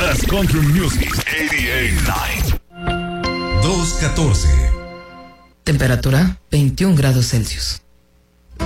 Best Country Music 88.9. 214. Temperatura 21 grados Celsius.